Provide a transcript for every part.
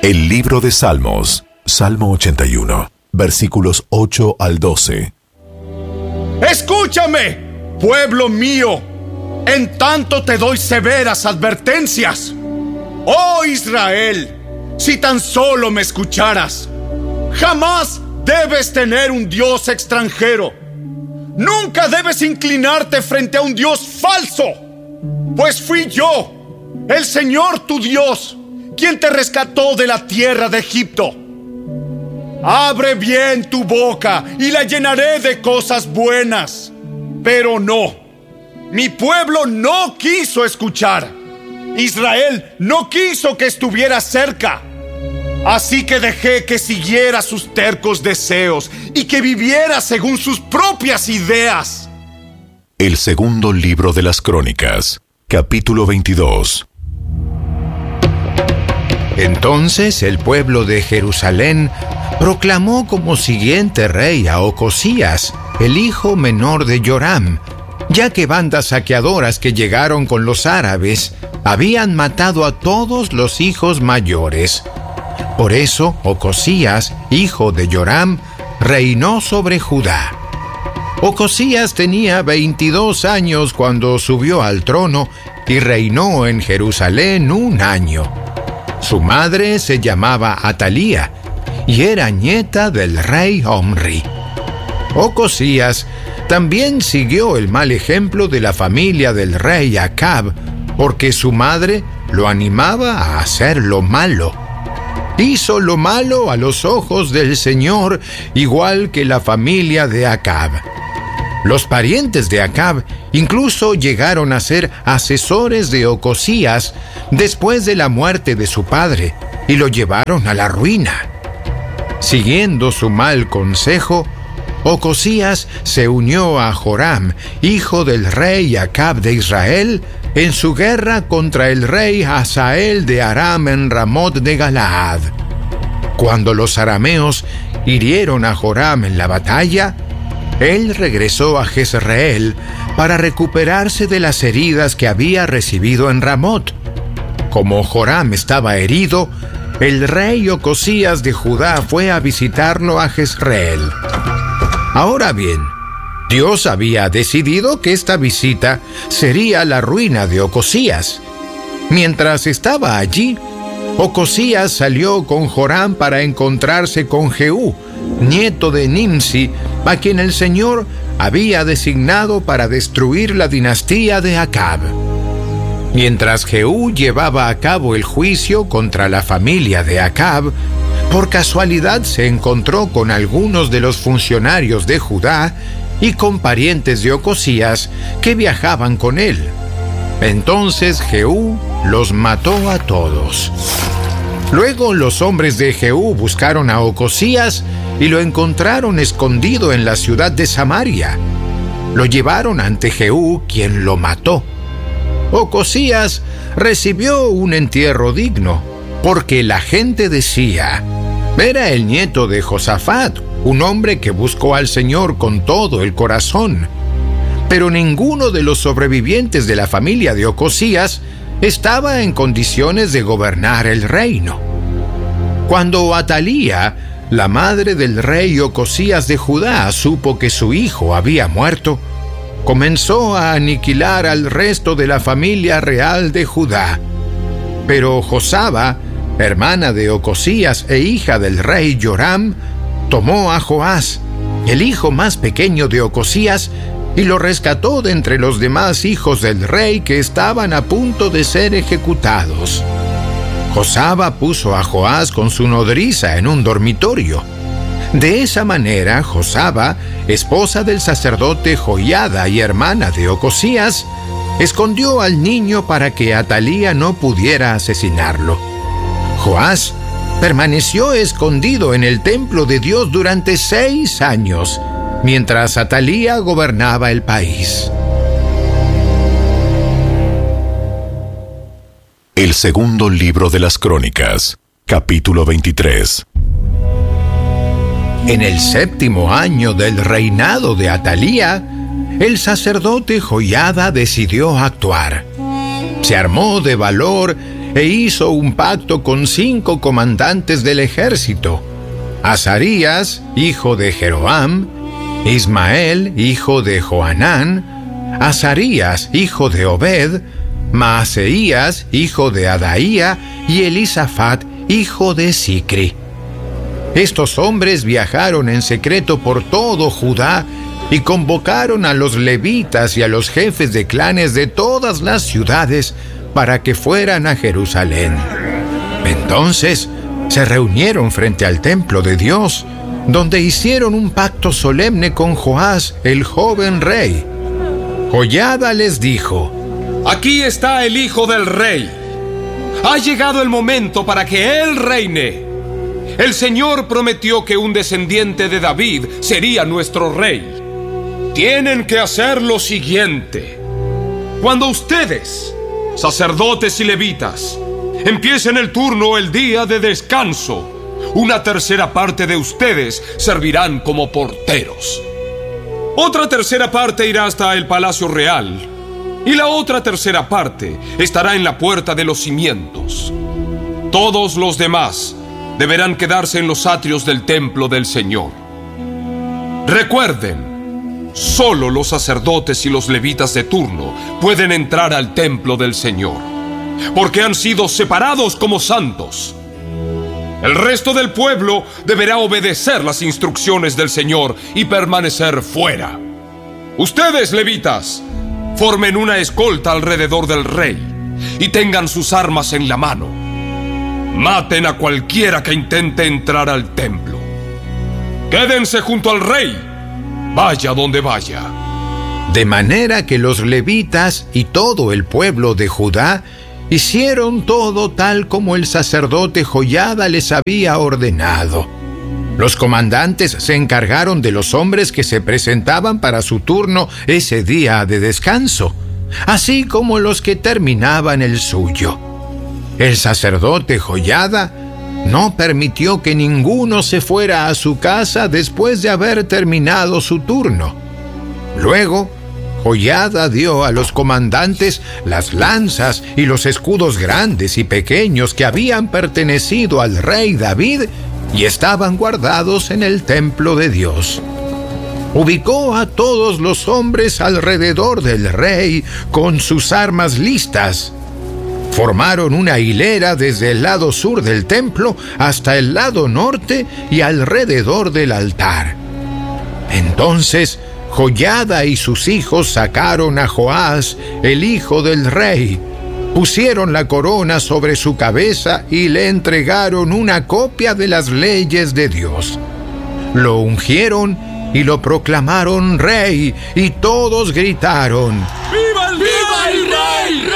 El libro de Salmos, Salmo 81, versículos 8 al 12. Escúchame, pueblo mío, en tanto te doy severas advertencias. Oh Israel, si tan solo me escucharas. Jamás debes tener un Dios extranjero. Nunca debes inclinarte frente a un Dios falso. Pues fui yo, el Señor tu Dios, quien te rescató de la tierra de Egipto. Abre bien tu boca y la llenaré de cosas buenas. Pero no, mi pueblo no quiso escuchar. Israel no quiso que estuviera cerca. Así que dejé que siguiera sus tercos deseos y que viviera según sus propias ideas. El segundo libro de las Crónicas, capítulo 22. Entonces el pueblo de Jerusalén proclamó como siguiente rey a Ocosías, el hijo menor de Joram, ya que bandas saqueadoras que llegaron con los árabes habían matado a todos los hijos mayores. Por eso Ocosías, hijo de Joram, reinó sobre Judá. Ocosías tenía 22 años cuando subió al trono y reinó en Jerusalén 1 año. Su madre se llamaba Atalía y era nieta del rey Omri. Ocosías también siguió el mal ejemplo de la familia del rey Acab, porque su madre lo animaba a hacer lo malo. Hizo lo malo a los ojos del Señor, igual que la familia de Acab. Los parientes de Acab incluso llegaron a ser asesores de Ocosías después de la muerte de su padre y lo llevaron a la ruina. Siguiendo su mal consejo, Ocosías se unió a Joram, hijo del rey Acab de Israel, en su guerra contra el rey Hazael de Aram en Ramot de Galaad. Cuando los arameos hirieron a Joram en la batalla, él regresó a Jezreel para recuperarse de las heridas que había recibido en Ramot. Como Joram estaba herido, el rey Ocosías de Judá fue a visitarlo a Jezreel. Ahora bien, Dios había decidido que esta visita sería la ruina de Ocosías. Mientras estaba allí, Ocosías salió con Joram para encontrarse con Jehú, nieto de Nimsi, a quien el Señor había designado para destruir la dinastía de Acab. Mientras Jehú llevaba a cabo el juicio contra la familia de Acab, por casualidad se encontró con algunos de los funcionarios de Judá y con parientes de Ocosías que viajaban con él. Entonces Jehú los mató a todos. Luego los hombres de Jehú buscaron a Ocosías y lo encontraron escondido en la ciudad de Samaria. Lo llevaron ante Jehú, quien lo mató. Ocosías recibió un entierro digno, porque la gente decía: era el nieto de Josafat, un hombre que buscó al Señor con todo el corazón. Pero ninguno de los sobrevivientes de la familia de Ocosías estaba en condiciones de gobernar el reino. Cuando Atalía, la madre del rey Ocosías de Judá, supo que su hijo había muerto, comenzó a aniquilar al resto de la familia real de Judá. Pero Josaba, hermana de Ocosías e hija del rey Joram, tomó a Joás, el hijo más pequeño de Ocosías, y lo rescató de entre los demás hijos del rey que estaban a punto de ser ejecutados. Josaba puso a Joás con su nodriza en un dormitorio. De esa manera, Josaba, esposa del sacerdote Joiada y hermana de Ocosías, escondió al niño para que Atalía no pudiera asesinarlo. Joás permaneció escondido en el templo de Dios durante 6 años, mientras Atalía gobernaba el país. El segundo libro de las Crónicas, capítulo 23. En el 7º año del reinado de Atalía, el sacerdote Joiada decidió actuar. Se armó de valor e hizo un pacto con 5 comandantes del ejército: Azarías, hijo de Jeroam; Ismael, hijo de Johanán; Azarías, hijo de Obed; Maaseías, hijo de Adaía; y Elisafat, hijo de Sicri. Estos hombres viajaron en secreto por todo Judá y convocaron a los levitas y a los jefes de clanes de todas las ciudades para que fueran a Jerusalén. Entonces se reunieron frente al templo de Dios, donde hicieron un pacto solemne con Joás, el joven rey. Joiada les dijo: Aquí está el hijo del rey. Ha llegado el momento para que él reine. El Señor prometió que un descendiente de David sería nuestro rey. Tienen que hacer lo siguiente. Cuando ustedes, sacerdotes y levitas, empiecen el turno el día de descanso, una tercera parte de ustedes servirán como porteros. Otra tercera parte irá hasta el palacio real, y la otra tercera parte estará en la puerta de los cimientos. Todos los demás deberán quedarse en los atrios del templo del Señor. Recuerden, solo los sacerdotes y los levitas de turno pueden entrar al templo del Señor, porque han sido separados como santos. El resto del pueblo deberá obedecer las instrucciones del Señor y permanecer fuera. Ustedes, levitas, formen una escolta alrededor del rey y tengan sus armas en la mano. Maten a cualquiera que intente entrar al templo. Quédense junto al rey, vaya donde vaya. De manera que los levitas y todo el pueblo de Judá hicieron todo tal como el sacerdote Joiada les había ordenado. Los comandantes se encargaron de los hombres que se presentaban para su turno ese día de descanso, así como los que terminaban el suyo. El sacerdote Joiada no permitió que ninguno se fuera a su casa después de haber terminado su turno. Luego, Joiada dio a los comandantes las lanzas y los escudos grandes y pequeños que habían pertenecido al rey David y estaban guardados en el templo de Dios. Ubicó a todos los hombres alrededor del rey con sus armas listas. Formaron una hilera desde el lado sur del templo hasta el lado norte y alrededor del altar. Entonces Joiada y sus hijos sacaron a Joás, el hijo del rey, pusieron la corona sobre su cabeza y le entregaron una copia de las leyes de Dios. Lo ungieron y lo proclamaron rey, y todos gritaron: ¡Viva el rey!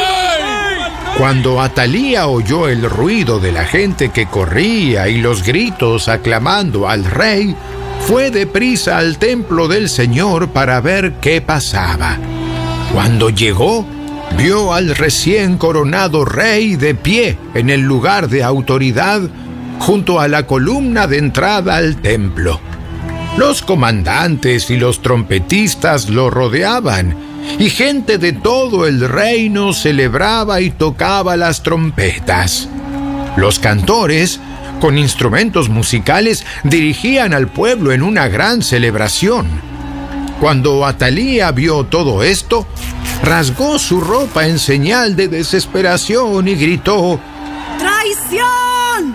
Cuando Atalía oyó el ruido de la gente que corría y los gritos aclamando al rey, fue deprisa al templo del Señor para ver qué pasaba. Cuando llegó, vio al recién coronado rey de pie en el lugar de autoridad junto a la columna de entrada al templo. Los comandantes y los trompetistas lo rodeaban, y gente de todo el reino celebraba y tocaba las trompetas. Los cantores, con instrumentos musicales, dirigían al pueblo en una gran celebración. Cuando Atalía vio todo esto, rasgó su ropa en señal de desesperación y gritó: ¡Traición!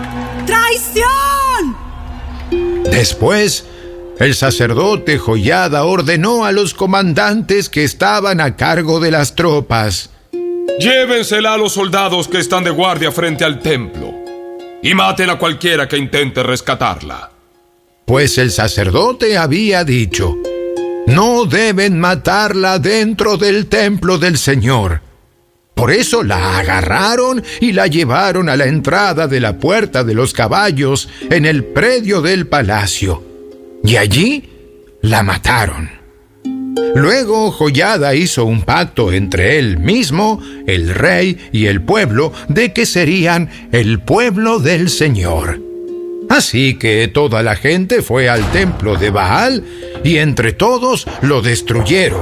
¡Traición! Después, el sacerdote Joiada ordenó a los comandantes que estaban a cargo de las tropas: Llévensela a los soldados que están de guardia frente al templo y maten a cualquiera que intente rescatarla. Pues el sacerdote había dicho: no deben matarla dentro del templo del Señor. Por eso la agarraron y la llevaron a la entrada de la puerta de los caballos en el predio del palacio, y allí la mataron. Luego Joiada hizo un pacto entre él mismo, el rey y el pueblo, de que serían el pueblo del Señor. Así que toda la gente fue al templo de Baal y entre todos lo destruyeron.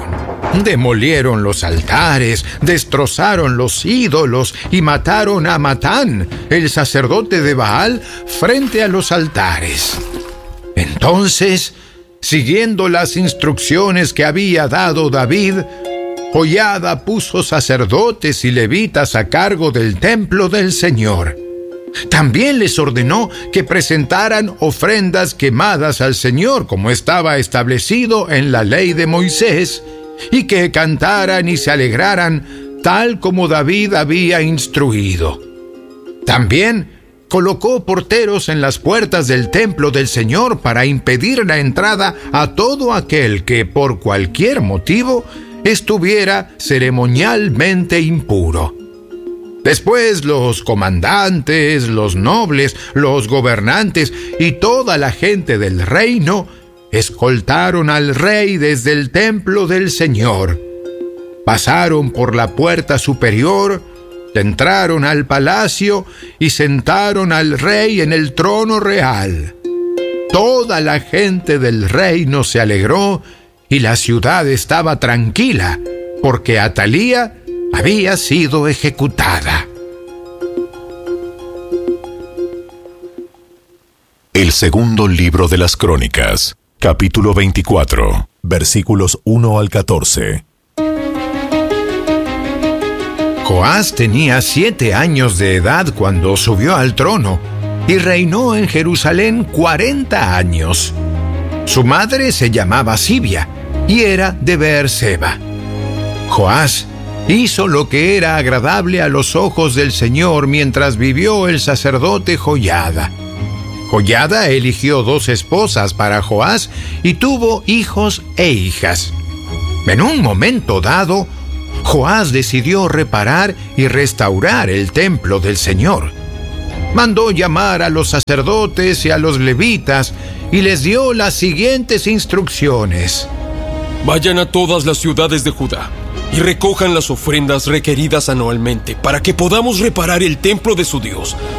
Demolieron los altares, destrozaron los ídolos y mataron a Matán, el sacerdote de Baal, frente a los altares. Entonces, siguiendo las instrucciones que había dado David, Joiada puso sacerdotes y levitas a cargo del templo del Señor. También les ordenó que presentaran ofrendas quemadas al Señor, como estaba establecido en la ley de Moisés, y que cantaran y se alegraran, tal como David había instruido. También colocó porteros en las puertas del templo del Señor para impedir la entrada a todo aquel que, por cualquier motivo, estuviera ceremonialmente impuro. Después los comandantes, los nobles, los gobernantes y toda la gente del reino escoltaron al rey desde el templo del Señor. Pasaron por la puerta superior, entraron al palacio y sentaron al rey en el trono real. Toda la gente del reino se alegró y la ciudad estaba tranquila, porque Atalía había sido ejecutada. El segundo libro de las Crónicas, capítulo 24, versículos 1 al 14. Joás tenía 7 años de edad cuando subió al trono y reinó en Jerusalén 40 años. Su madre se llamaba Sibia y era de Beerseba. Joás hizo lo que era agradable a los ojos del Señor mientras vivió el sacerdote Joiada. Joiada eligió 2 esposas para Joás y tuvo hijos e hijas. En un momento dado, Joás decidió reparar y restaurar el templo del Señor. Mandó llamar a los sacerdotes y a los levitas y les dio las siguientes instrucciones. Vayan a todas las ciudades de Judá y recojan las ofrendas requeridas anualmente para que podamos reparar el templo de su Dios,